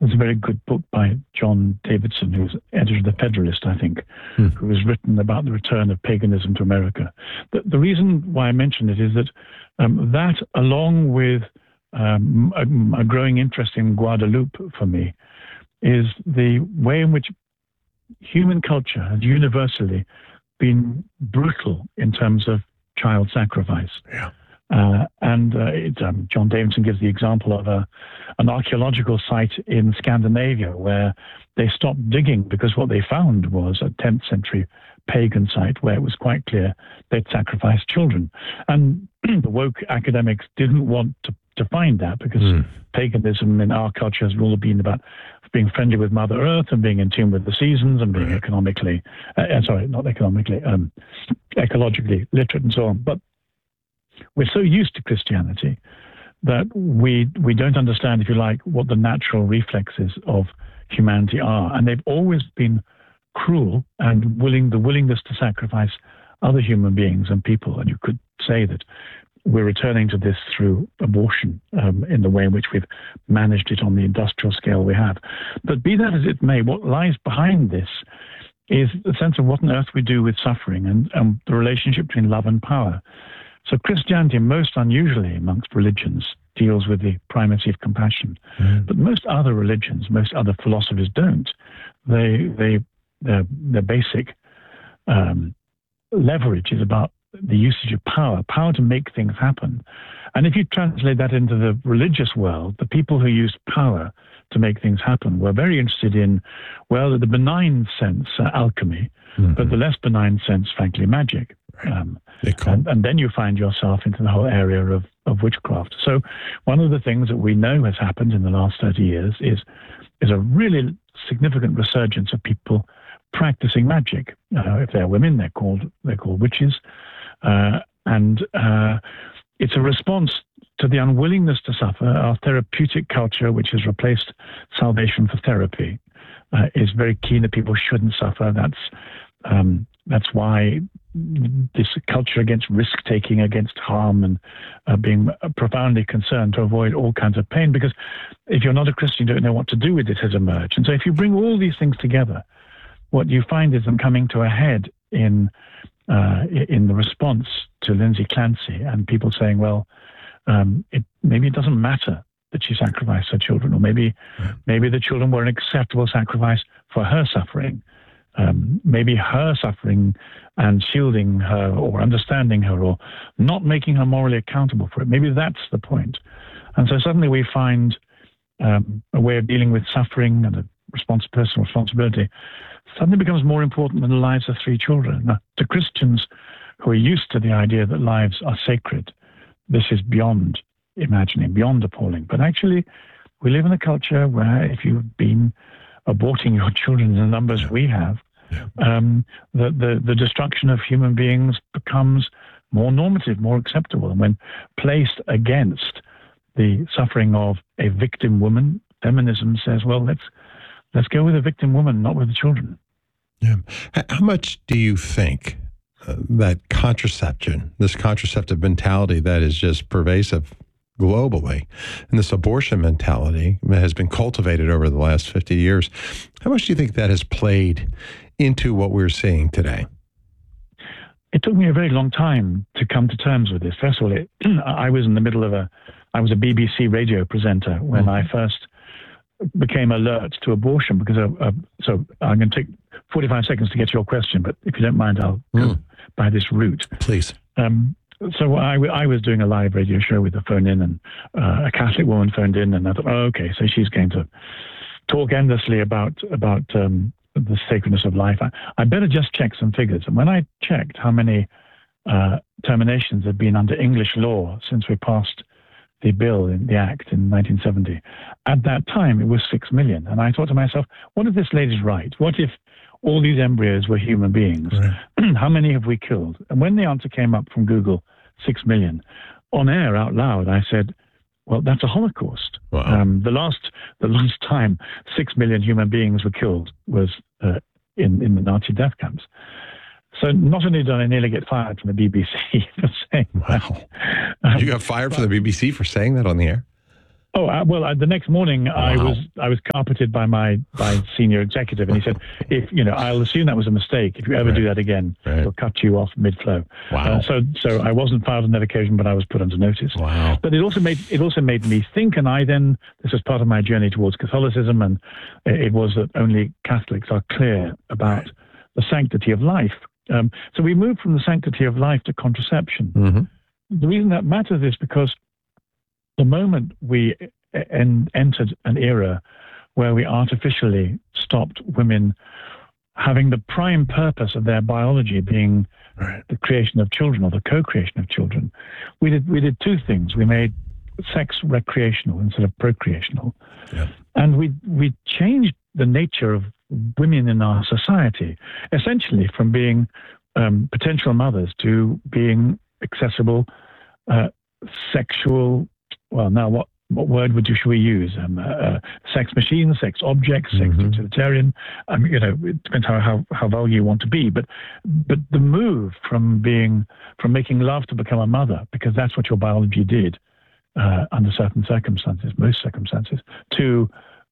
There's a very good book by John Davidson, who's editor of The Federalist, I think, who has written about the return of paganism to America. The reason why I mention it is that that, along with a growing interest in Guadeloupe for me, is the way in which human culture has universally been brutal in terms of child sacrifice. Yeah. John Davidson gives the example of an archaeological site in Scandinavia where they stopped digging because what they found was a 10th century pagan site where it was quite clear they'd sacrificed children. And the woke academics didn't want to find that because paganism in our culture has all been about being friendly with Mother Earth and being in tune with the seasons and being ecologically literate and so on. But we're so used to Christianity that we don't understand, if you like, what the natural reflexes of humanity are. And they've always been cruel and the willingness to sacrifice other human beings and people. And you could say that we're returning to this through abortion in the way in which we've managed it on the industrial scale we have. But be that as it may, what lies behind this is the sense of what on earth we do with suffering and the relationship between love and power. So Christianity, most unusually amongst religions, deals with the primacy of compassion. But most other religions, most other philosophies don't. Their basic leverage is about the usage of power to make things happen. And if you translate that into the religious world, the people who used power to make things happen were very interested in, well, the benign sense, alchemy, but the less benign sense, frankly, magic. And then you find yourself into the whole area of witchcraft. So one of the things that we know has happened in the last 30 years is a really significant resurgence of people practicing magic. If they're women, they're called witches. And it's a response to the unwillingness to suffer. Our therapeutic culture, which has replaced salvation for therapy, is very keen that people shouldn't suffer. That's why this culture against risk-taking, against harm, and being profoundly concerned to avoid all kinds of pain, because if you're not a Christian, you don't know what to do with it, has emerged. And so if you bring all these things together, what you find is them coming to a head in the response to Lindsay Clancy and people saying, well, maybe it doesn't matter that she sacrificed her children, or maybe the children were an acceptable sacrifice for her suffering. Maybe her suffering and shielding her or understanding her or not making her morally accountable for it. Maybe that's the point. And so suddenly we find a way of dealing with suffering and a personal responsibility suddenly becomes more important than the lives of 3 children. Now, to Christians who are used to the idea that lives are sacred, this is beyond imagining, beyond appalling. But actually, we live in a culture where if you've been aborting your children in the numbers we have, the destruction of human beings becomes more normative, more acceptable. And when placed against the suffering of a victim woman, feminism says, well, let's go with a victim woman, not with the children. Yeah. How much do you think that contraception, this contraceptive mentality that is just pervasive globally, and this abortion mentality that has been cultivated over the last 50 years, how much do you think that has played into what we're seeing today? It took me a very long time to come to terms with this. First of all, I was in the middle of I was a BBC radio presenter when I first became alert to abortion, because so I'm going to take 45 seconds to get to your question, but if you don't mind, I'll go by this route. Please. So I was doing a live radio show with a phone in, and a Catholic woman phoned in, and I thought, oh, okay, so she's going to talk endlessly about the sacredness of life. I better just check some figures. And when I checked how many terminations had been under English law since we passed the bill in the Act in 1970, at that time it was 6 million. And I thought to myself, what if this lady's right? What if all these embryos were human beings? Right. How many have we killed? And when the answer came up from Google, 6 million, on air out loud, I said, well, that's a Holocaust. Wow. The last time 6 million human beings were killed was in the Nazi death camps. So not only did I nearly get fired from the BBC for saying that. You got fired from the BBC for saying that on the air? Oh well, the next morning Wow. I was carpeted by my senior executive, and he said, "If you know, I'll assume that was a mistake. If you ever do Right. that again, Right. we'll cut you off mid-flow." Wow. So I wasn't fired on that occasion, but I was put under notice. Wow. But it also made me think, and this was part of my journey towards Catholicism, and it was that only Catholics are clear about Right. the sanctity of life. So we moved from the sanctity of life to contraception. Mm-hmm. The reason that matters is because the moment we entered an era where we artificially stopped women having the prime purpose of their biology being Right. the creation of children or the co-creation of children, we did two things. We made sex recreational instead of procreational, Yeah. and we changed the nature of women in our society, essentially from being potential mothers to being accessible sexual. Well, now what word should we use? Sex machines, sex objects, sex Mm-hmm. utilitarian. It depends how vulgar you want to be, but the move from making love to become a mother, because that's what your biology did under certain circumstances, most circumstances, to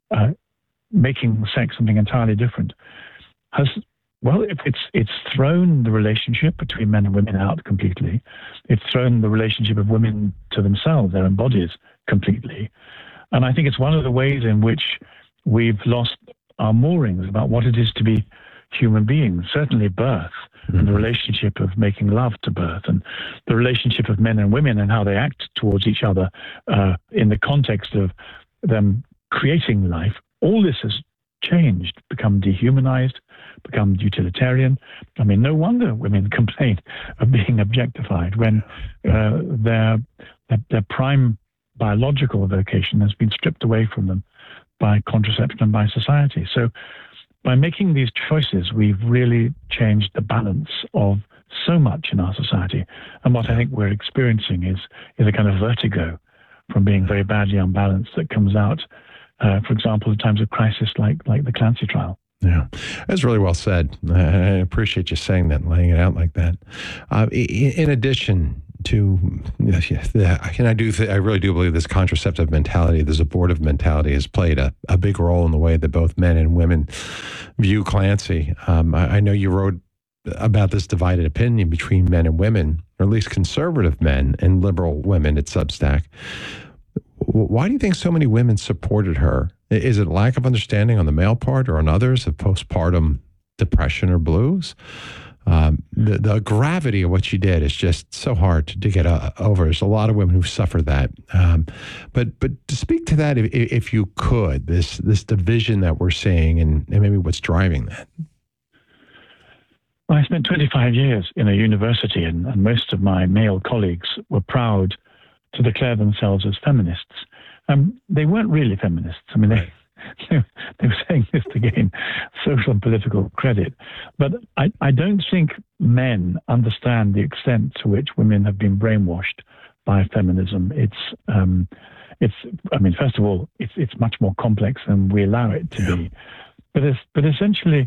making sex something entirely different, has it's thrown the relationship between men and women out completely. It's thrown the relationship of women to themselves, their own bodies, completely. And I think it's one of the ways in which we've lost our moorings about what it is to be human beings. Certainly birth and the relationship of making love to birth, and the relationship of men and women and how they act towards each other in the context of them creating life. All this has changed, become dehumanized, become utilitarian. I mean, no wonder women complain of being objectified when their prime biological vocation has been stripped away from them by contraception and by society. So by making these choices, we've really changed the balance of so much in our society. And what I think we're experiencing is a kind of vertigo from being very badly unbalanced that comes out, for example, in times of crisis like the Clancy trial. Yeah, that's really well said. I appreciate you saying that and laying it out like that. In addition to, I really do believe this contraceptive mentality, this abortive mentality, has played a big role in the way that both men and women view Clancy. I know you wrote about this divided opinion between men and women, or at least conservative men and liberal women at Substack. Why do you think so many women supported her? Is it lack of understanding on the male part or on others of postpartum depression or blues? The gravity of what she did is just so hard to get over. There's a lot of women who suffer that. But to speak to that, if you could, this division that we're seeing and maybe what's driving that. Well, I spent 25 years in a university, and most of my male colleagues were proud to declare themselves as feminists. They weren't really feminists. I mean, they were saying this to gain social and political credit. But I don't think men understand the extent to which women have been brainwashed by feminism. First of all, it's much more complex than we allow it to be. But essentially,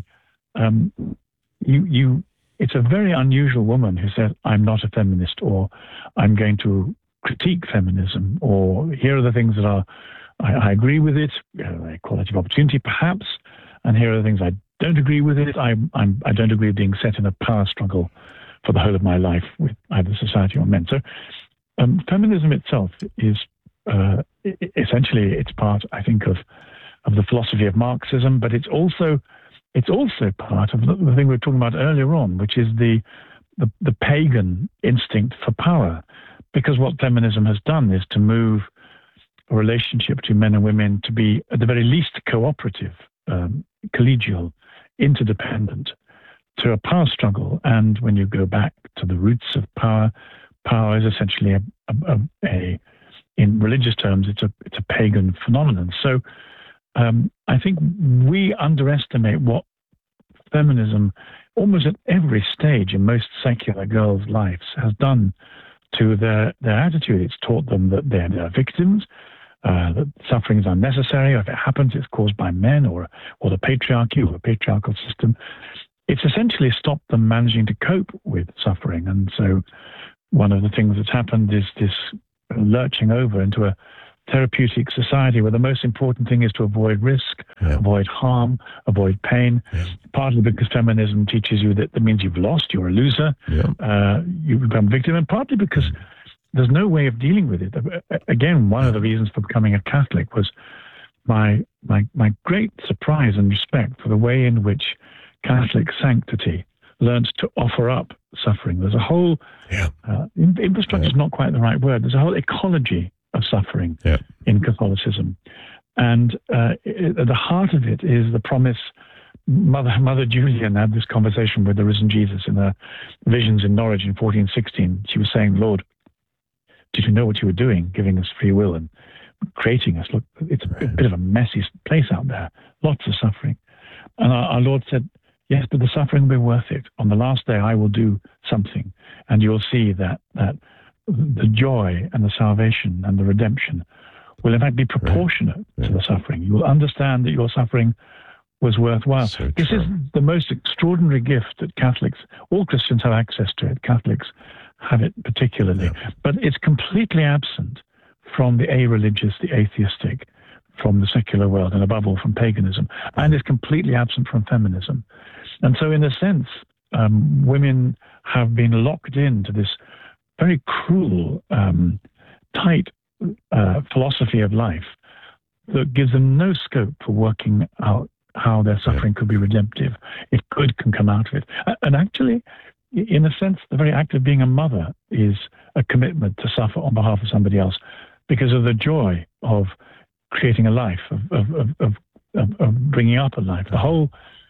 it's a very unusual woman who says, "I'm not a feminist," or "I'm going to critique feminism," or "here are the things that I agree with it, equality of opportunity perhaps, and here are the things I don't agree with it. I don't agree with being set in a power struggle for the whole of my life with either society or men." So feminism itself is essentially, it's part, I think, of the philosophy of Marxism, but it's also part of the thing we were talking about earlier on, which is the pagan instinct for power. Because what feminism has done is to move a relationship between men and women to be, at the very least, cooperative, collegial, interdependent, to a power struggle. And when you go back to the roots of power, power is essentially in religious terms, it's a pagan phenomenon. So I think we underestimate what feminism, almost at every stage in most secular girls' lives, has done to their attitude. It's taught them that they're victims, that suffering is unnecessary, or if it happens, it's caused by men or the patriarchy or a patriarchal system. It's essentially stopped them managing to cope with suffering. And so one of the things that's happened is this lurching over into a therapeutic society where the most important thing is to avoid risk, avoid harm, avoid pain. Partly because feminism teaches you that means you've lost, you're a loser, you become a victim, and partly because there's no way of dealing with it. Again, one of the reasons for becoming a Catholic was my great surprise and respect for the way in which Catholic sanctity learns to offer up suffering. There's a whole infrastructure is not quite the right word. There's a whole ecology of suffering in Catholicism, and at the heart of it is the promise. Mother Julian had this conversation with the risen Jesus in her visions in Norwich in 1416. She was saying, "Lord, did you know what you were doing, giving us free will and creating us? Look, it's a bit of a messy place out there, lots of suffering." And our Lord said, "Yes, but the suffering will be worth it. On the last day, I will do something, and you'll see that the joy and the salvation and the redemption will in fact be proportionate to the suffering. You will understand that your suffering was worthwhile." So this is the most extraordinary gift that Catholics, all Christians have access to it. Catholics have it particularly, but it's completely absent from the a-religious, the atheistic, from the secular world, and above all from paganism, and is completely absent from feminism. And so in a sense, women have been locked into this very cruel, tight philosophy of life that gives them no scope for working out how their suffering could be redemptive, if good can come out of it. And actually, in a sense, the very act of being a mother is a commitment to suffer on behalf of somebody else because of the joy of creating a life, of bringing up a life. The whole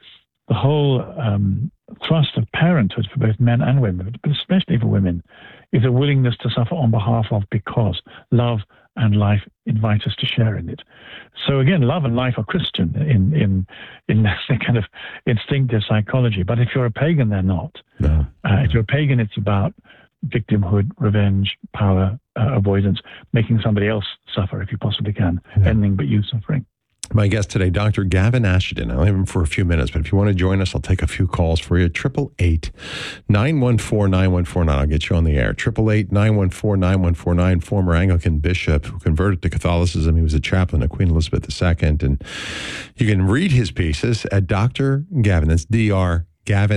thrust of parenthood for both men and women, but especially for women, is a willingness to suffer on behalf of, because love and life invite us to share in it. So again, love and life are Christian in kind of instinctive psychology. But if you're a pagan, they're not. No. If you're a pagan, it's about victimhood, revenge, power, avoidance, making somebody else suffer if you possibly can, anything but you suffering. My guest today, Dr. Gavin Ashenden. I'll leave him for a few minutes, but if you want to join us, I'll take a few calls for you. 888-914-9149. I'll get you on the air. 888-914-9149. Former Anglican bishop who converted to Catholicism. He was a chaplain of Queen Elizabeth II. And you can read his pieces at Dr. Gavin. That's Dr.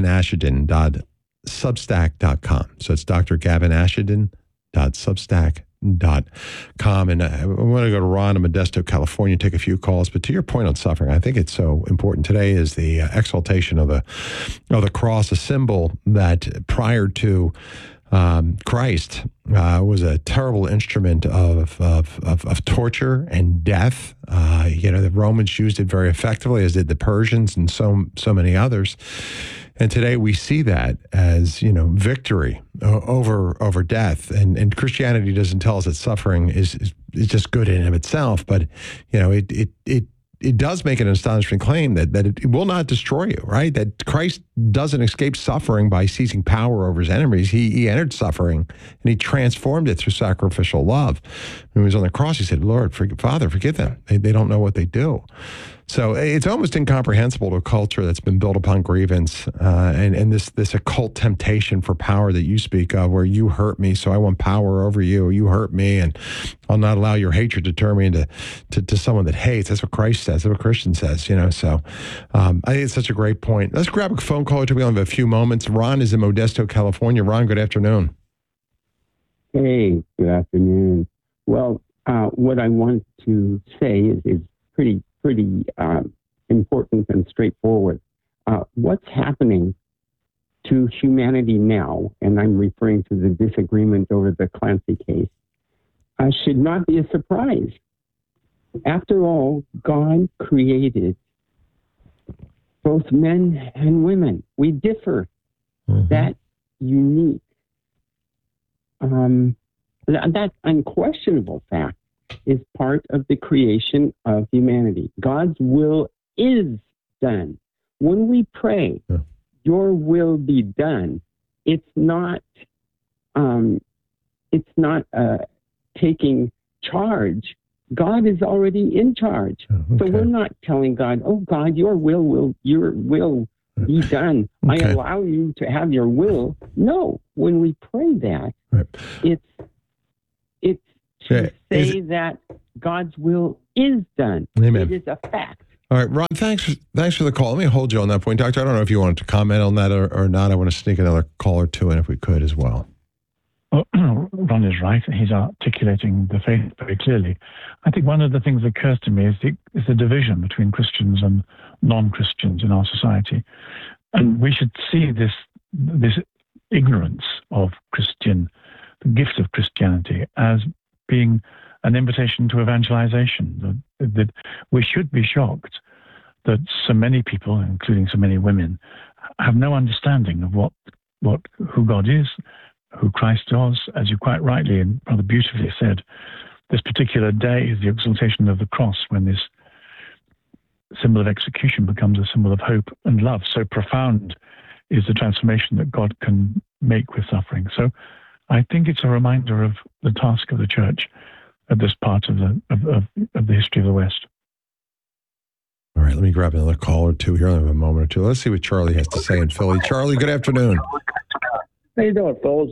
GavinAshenden.substack.com. So it's Dr. GavinAshenden.substack.com. And I want to go to Ron in Modesto, California, take a few calls. But to your point on suffering, I think it's so important. Today is the exaltation of the cross, a symbol that prior to Christ was a terrible instrument of torture and death. The Romans used it very effectively, as did the Persians and so many others. And today we see that as, victory over death. And Christianity doesn't tell us that suffering is just good in and of itself, but it does make an astonishing claim that it will not destroy you, right? That Christ doesn't escape suffering by seizing power over his enemies. He entered suffering and he transformed it through sacrificial love. When he was on the cross, he said, "Lord, Father, forgive them. They don't know what they do." So it's almost incomprehensible to a culture that's been built upon grievance and this occult temptation for power that you speak of, where you hurt me, so I want power over you. You hurt me, and I'll not allow your hatred to turn me into someone that hates. That's what Christ says. That's what Christian says. So I think it's such a great point. Let's grab a phone call. We only have a few moments. Ron is in Modesto, California. Ron, good afternoon. Hey, good afternoon. Well, what I want to say is pretty important and straightforward. What's happening to humanity now, and I'm referring to the disagreement over the Clancy case, should not be a surprise. After all, God created both men and women. We differ. Mm-hmm. That's unique. That unquestionable fact is part of the creation of humanity. God's will is done. When we pray, your will be done, it's not taking charge. God is already in charge. Okay. So we're not telling God, "Oh God, your will be done. Okay. I allow you to have your will." No, when we pray that, it's to say that God's will is done. Amen. It is a fact. All right, Ron, thanks for the call. Let me hold you on that point. Doctor, I don't know if you wanted to comment on that or not. I want to sneak another call or two in if we could as well. Well, Ron is right. He's articulating the faith very clearly. I think one of the things that occurs to me is the division between Christians and non-Christians in our society. And we should see this ignorance of the gift of Christianity, as being an invitation to evangelization. That we should be shocked that so many people, including so many women, have no understanding of who God is, who Christ was. As you quite rightly and rather beautifully said, this particular day is the exaltation of the cross, when this symbol of execution becomes a symbol of hope and love. So profound is the transformation that God can make with suffering. So I think it's a reminder of the task of the church at this part of the history of the West. All right, let me grab another call or two here. I have a moment or two. Let's see what Charlie has to say in Philly. Charlie, good afternoon. How you doing, fellas?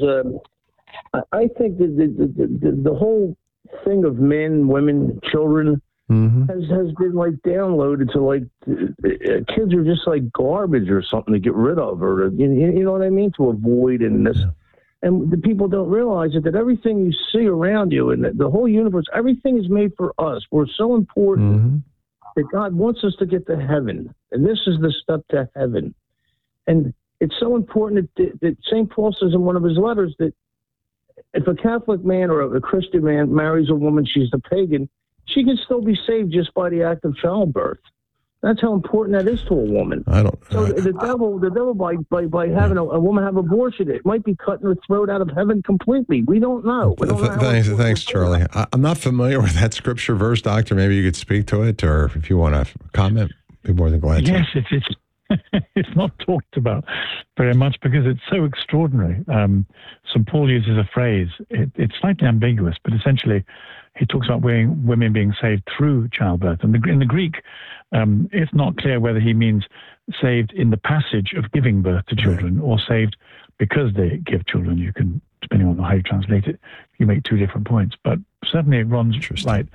I think that the whole thing of men, women, children has been like downloaded to like kids are just like garbage or something to get rid of, or you know what I mean, to avoid and this. And the people don't realize that everything you see around you and the whole universe, everything is made for us. We're so important that God wants us to get to heaven, and this is the step to heaven. And it's so important that St. Paul says in one of his letters that if a Catholic man or a Christian man marries a woman, she's a pagan, she can still be saved just by the act of childbirth. That's how important that is to a woman. The devil by having a woman have abortion, it might be cutting her throat out of heaven completely. We don't know. Thanks, Charlie. I'm not familiar with that scripture verse, Doctor. Maybe you could speak to it, or if you want to comment, be more than glad to. Yes, it's not talked about very much because it's so extraordinary. St. Paul uses a phrase. It's slightly ambiguous, but essentially he talks about women being saved through childbirth. And in the Greek, it's not clear whether he means saved in the passage of giving birth to children or saved because they give children. You can, depending on how you translate it, you make two different points. But certainly Ron's right.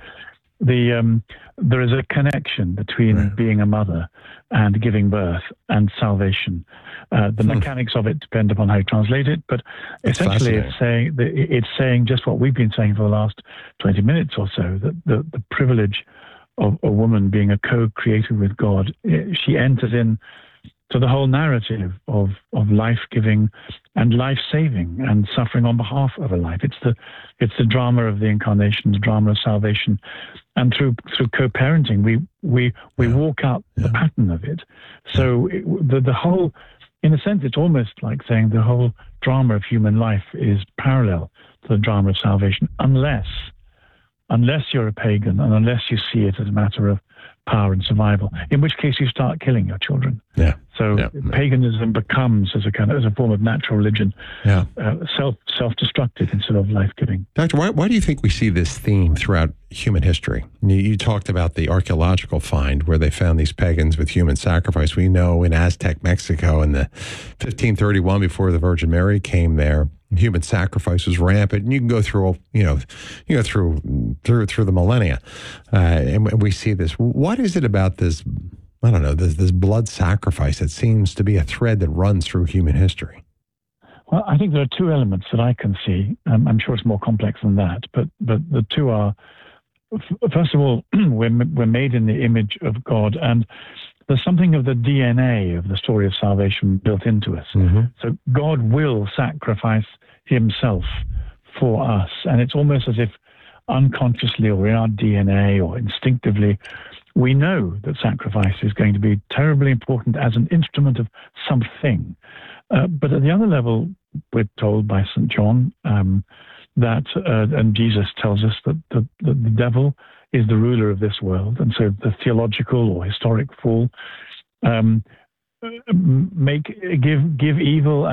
There is a connection between being a mother and giving birth and salvation. The mechanics of it depend upon how you translate it, but essentially it's saying just what we've been saying for the last 20 minutes or so, that the privilege of a woman being a co-creator with God, she enters in to the whole narrative of life-giving and life-saving and suffering on behalf of a life. It's the drama of the incarnation, the drama of salvation, and through co-parenting, we walk out the pattern of it. So the whole, in a sense, it's almost like saying the whole drama of human life is parallel to the drama of salvation, unless you're a pagan and unless you see it as a matter of power and survival, in which case you start killing your children. Paganism becomes, as a form of natural religion, self-destructive instead of life-giving. Doctor, why do you think we see this theme throughout human history? You talked about the archaeological find where they found these pagans with human sacrifice. We know in Aztec Mexico in the 1531, before the Virgin Mary came there, human sacrifice was rampant, and you can go through, through the millennia, and we see this. What is it about this? I don't know, this blood sacrifice that seems to be a thread that runs through human history. Well, I think there are two elements that I can see. I'm sure it's more complex than that, but the two are: first of all, we're made in the image of God, and there's something of the DNA of the story of salvation built into us. So God will sacrifice himself for us. And it's almost as if unconsciously or in our DNA or instinctively, we know that sacrifice is going to be terribly important as an instrument of something. But at the other level, we're told by St. John that, and Jesus tells us that the devil is the ruler of this world. And so the theological or historic fall give evil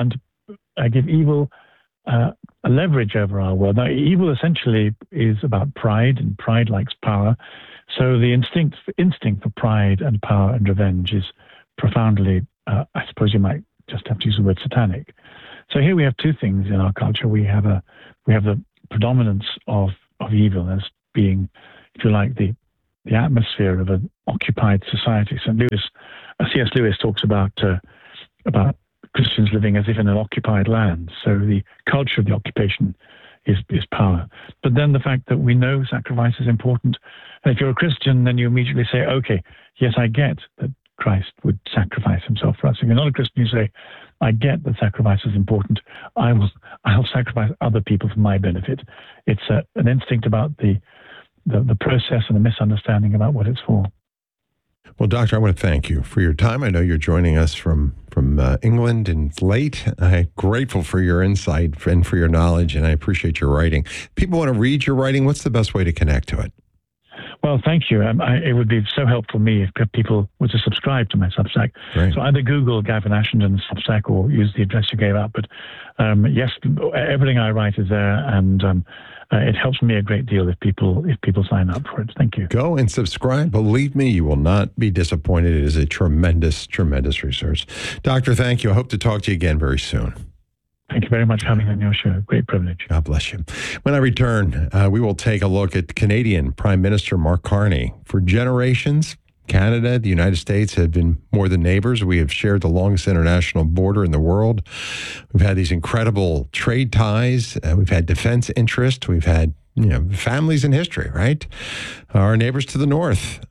a leverage over our world. Now, evil essentially is about pride, and pride likes power. So the instinct for pride and power and revenge is profoundly, I suppose you might just have to use the word satanic. So here we have two things in our culture. We have the predominance of evil as being if you like, the atmosphere of an occupied society. C.S. Lewis talks about Christians living as if in an occupied land. So the culture of the occupation is power. But then the fact that we know sacrifice is important. And if you're a Christian, then you immediately say, okay, yes, I get that Christ would sacrifice himself for us. If you're not a Christian, you say, I get that sacrifice is important. I'll sacrifice other people for my benefit. It's an instinct about the process and a misunderstanding about what it's for. Well, Doctor, I want to thank you for your time. I know you're joining us from England and it's late. I'm grateful for your insight and for your knowledge, and I appreciate your writing. People want to read your writing. What's the best way to connect to it? Well, thank you. It would be so helpful for me if people were to subscribe to my Substack. Right. So either Google Gavin Ashenden Substack or use the address you gave out. But yes, everything I write is there, and it helps me a great deal if people sign up for it. Thank you. Go and subscribe. Believe me, you will not be disappointed. It is a tremendous, tremendous resource. Doctor, thank you. I hope to talk to you again very soon. Thank you very much for having me on your show. Great privilege. God bless you. When I return, we will take a look at Canadian Prime Minister Mark Carney. For generations, Canada, the United States have been more than neighbors. We have shared the longest international border in the world. We've had these incredible trade ties. We've had defense interest. We've had families in history, right? Our neighbors to the north.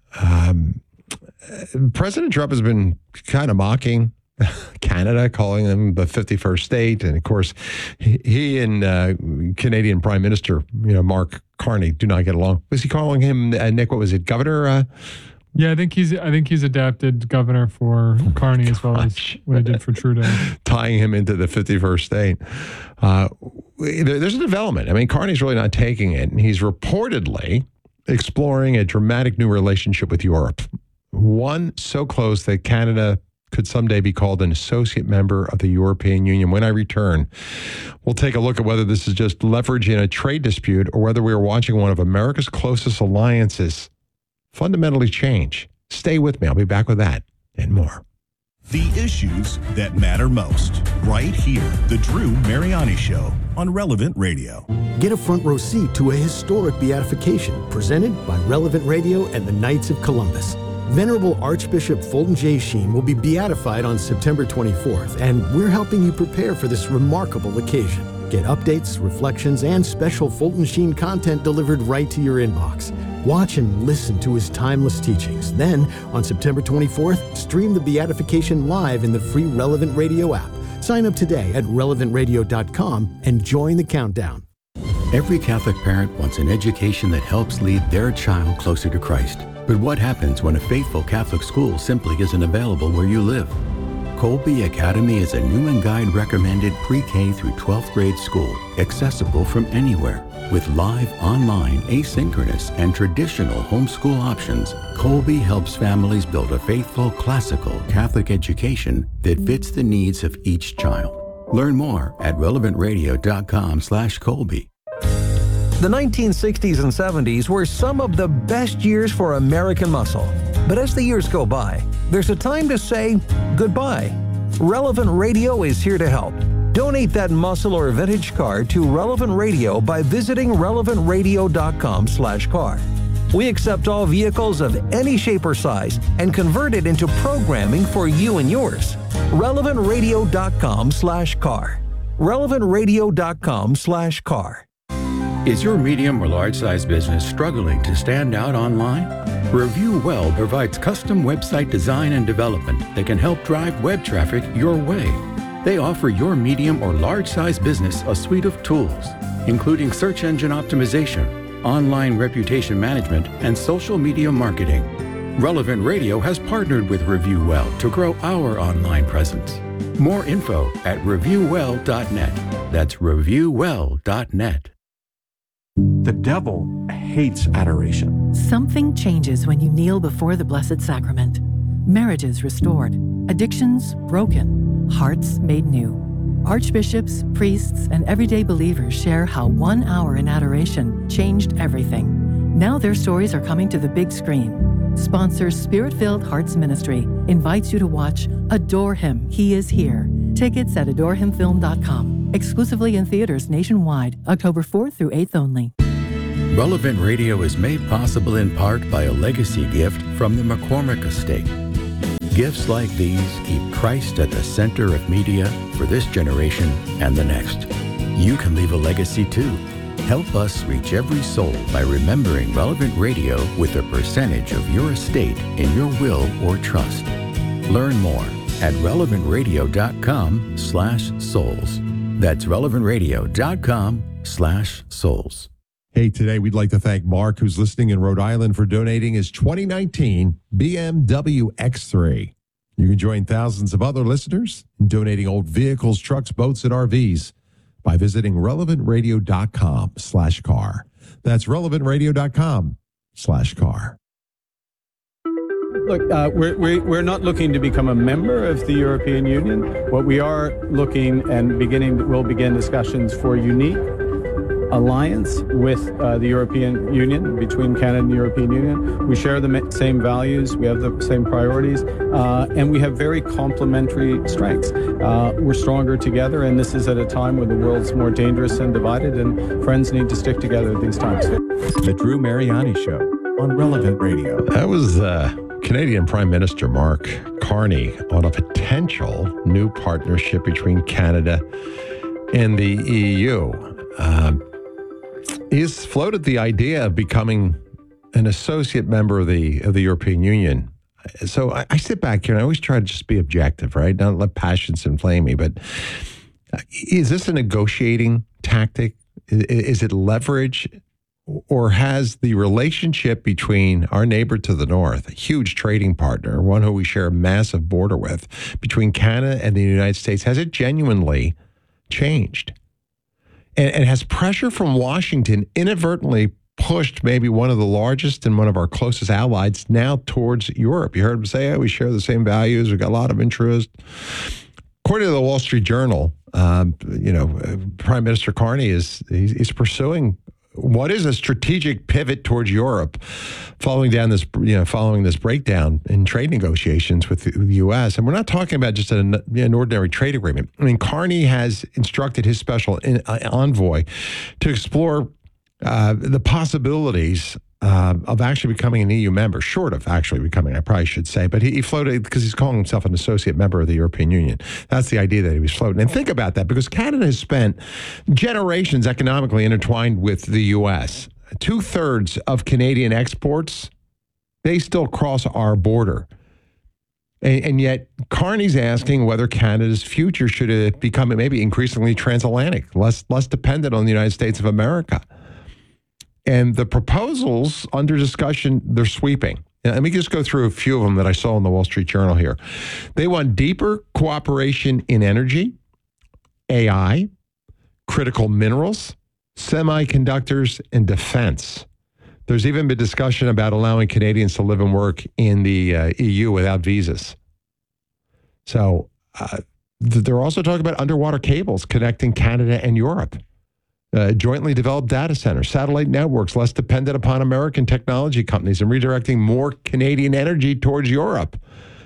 President Trump has been kind of mocking Canada, calling them the 51st state. And of course, he and Canadian Prime Minister, Mark Carney, do not get along. Was he calling him, Nick, what was it, Governor? Yeah, I think he's adapted Governor for Carney as well as what he did for Trudeau. Tying him into the 51st state. There's a development. I mean, Carney's really not taking it. And he's reportedly exploring a dramatic new relationship with Europe. One so close that Canada could someday be called an associate member of the European Union. When I return, we'll take a look at whether this is just leveraging a trade dispute or whether we are watching one of America's closest alliances fundamentally change. Stay with me. I'll be back with that and more. The issues that matter most, right here. The Drew Mariani Show on Relevant Radio. Get a front row seat to a historic beatification presented by Relevant Radio and the Knights of Columbus. Venerable Archbishop Fulton J. Sheen will be beatified on September 24th, and we're helping you prepare for this remarkable occasion. Get updates, reflections, and special Fulton Sheen content delivered right to your inbox. Watch and listen to his timeless teachings. Then, on September 24th, stream the beatification live in the free Relevant Radio app. Sign up today at relevantradio.com and join the countdown. Every Catholic parent wants an education that helps lead their child closer to Christ. But what happens when a faithful Catholic school simply isn't available where you live? Colby Academy is a new and guide recommended pre-K through 12th grade school, accessible from anywhere. With live, online, asynchronous, and traditional homeschool options, Colby helps families build a faithful, classical Catholic education that fits the needs of each child. Learn more at relevantradio.com/Colby. The 1960s and 70s were some of the best years for American muscle. But as the years go by, there's a time to say goodbye. Relevant Radio is here to help. Donate that muscle or vintage car to Relevant Radio by visiting relevantradio.com/car. We accept all vehicles of any shape or size and convert it into programming for you and yours. relevantradio.com/car. relevantradio.com/car. Is your medium or large size business struggling to stand out online? Review Well provides custom website design and development that can help drive web traffic your way. They offer your medium or large size business a suite of tools, including search engine optimization, online reputation management, and social media marketing. Relevant Radio has partnered with Review Well to grow our online presence. More info at reviewwell.net. That's reviewwell.net. The devil hates adoration. Something changes when you kneel before the Blessed Sacrament. Marriages restored, addictions broken, hearts made new. Archbishops, priests, and everyday believers share how 1 hour in adoration changed everything. Now their stories are coming to the big screen. Sponsor Spirit-Filled Hearts Ministry invites you to watch Adore Him, He Is Here. Tickets at adorehimfilm.com. Exclusively in theaters nationwide, October 4th through 8th only. Relevant Radio is made possible in part by a legacy gift from the McCormick Estate. Gifts like these keep Christ at the center of media for this generation and the next. You can leave a legacy too. Help us reach every soul by remembering Relevant Radio with a percentage of your estate in your will or trust. Learn more at relevantradio.com/souls. That's relevantradio.com/souls. Hey, today we'd like to thank Mark, who's listening in Rhode Island, for donating his 2019 BMW X3. You can join thousands of other listeners in donating old vehicles, trucks, boats, and RVs by visiting relevantradio.com/car. That's relevantradio.com/car. Look, we're not looking to become a member of the European Union. What we are looking and we'll begin discussions for unique alliance with the European Union, between Canada and the European Union. We share the same values, we have the same priorities, and we have very complementary strengths. We're stronger together, and this is at a time when the world's more dangerous and divided, and friends need to stick together at these times. The Drew Mariani Show on Relevant Radio. That was Canadian Prime Minister Mark Carney on a potential new partnership between Canada and the EU. He's floated the idea of becoming an associate member of the European Union. So I sit back here and I always try to just be objective, right? Not let passions inflame me. But is this a negotiating tactic? Is it leverage? Or has the relationship between our neighbor to the north, a huge trading partner, one who we share a massive border with, between Canada and the United States, has it genuinely changed? And has pressure from Washington inadvertently pushed maybe one of the largest and one of our closest allies now towards Europe? You heard him say, we share the same values. We've got a lot of interest. According to the Wall Street Journal, Prime Minister Carney he's pursuing what is a strategic pivot towards Europe, following this breakdown in trade negotiations with the U.S. And we're not talking about just an ordinary trade agreement. I mean, Carney has instructed his special envoy to explore the possibilities of actually becoming an EU member, short of actually becoming, I probably should say. But he floated, because he's calling himself an associate member of the European Union. That's the idea that he was floating. And think about that, because Canada has spent generations economically intertwined with the U.S. 2/3 of Canadian exports, they still cross our border. And yet Carney's asking whether Canada's future should become maybe increasingly transatlantic, less dependent on the United States of America. And the proposals under discussion, they're sweeping. Let me just go through a few of them that I saw in the Wall Street Journal here. They want deeper cooperation in energy, AI, critical minerals, semiconductors, and defense. There's even been discussion about allowing Canadians to live and work in the EU without visas. So they're also talking about underwater cables connecting Canada and Europe. Jointly developed data centers, satellite networks less dependent upon American technology companies, and redirecting more Canadian energy towards Europe.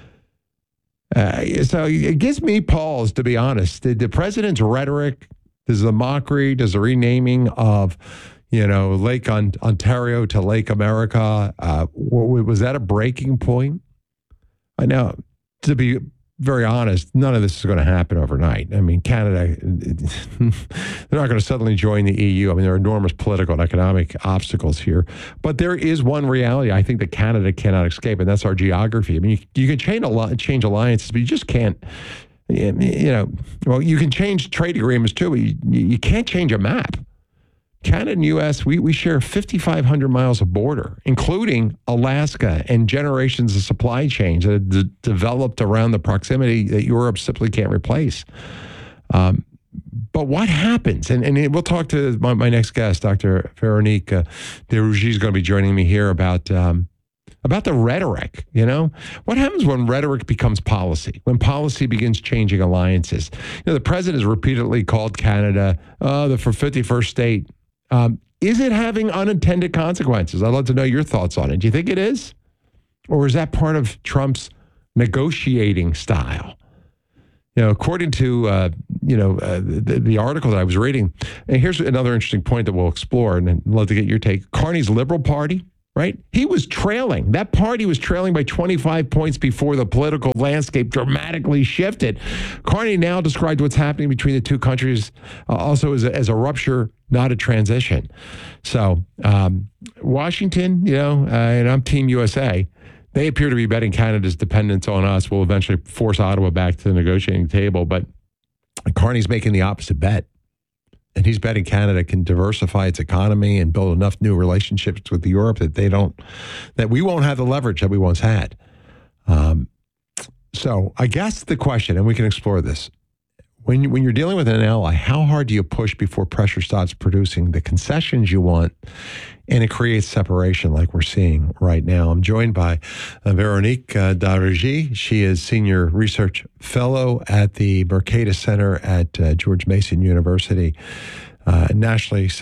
So it gives me pause, to be honest. The president's rhetoric, does the mockery, does the renaming of, Lake Ontario to Lake America, was that a breaking point? I know, to be very honest, none of this is going to happen overnight. I mean, Canada, they're not going to suddenly join the EU. I mean, there are enormous political and economic obstacles here. But there is one reality I think that Canada cannot escape, and that's our geography. I mean, you can change alliances, but you just can't, you can change trade agreements too, but you can't change a map. Canada and U.S., we share 5,500 miles of border, including Alaska, and generations of supply chains that have developed around the proximity that Europe simply can't replace. But what happens? And we'll talk to my next guest, Dr. Véronique Desrougies, is going to be joining me here about the rhetoric. What happens when rhetoric becomes policy, when policy begins changing alliances? The president has repeatedly called Canada the 51st state. Is it having unintended consequences? I'd love to know your thoughts on it. Do you think it is? Or is that part of Trump's negotiating style? According to the article that I was reading. And here's another interesting point that we'll explore, and I'd love to get your take. Carney's Liberal Party, right? He was trailing. That party was trailing by 25 points before the political landscape dramatically shifted. Carney now described what's happening between the two countries also as a rupture, not a transition. So Washington, and I'm Team USA, they appear to be betting Canada's dependence on us will eventually force Ottawa back to the negotiating table. But Carney's making the opposite bet. And he's betting Canada can diversify its economy and build enough new relationships with Europe that we won't have the leverage that we once had. So I guess the question, and we can explore this, when you're dealing with an ally, how hard do you push before pressure starts producing the concessions you want and it creates separation like we're seeing right now? I'm joined by Véronique Dargy. She is Senior Research Fellow at the Mercatus Center at George Mason University, nationally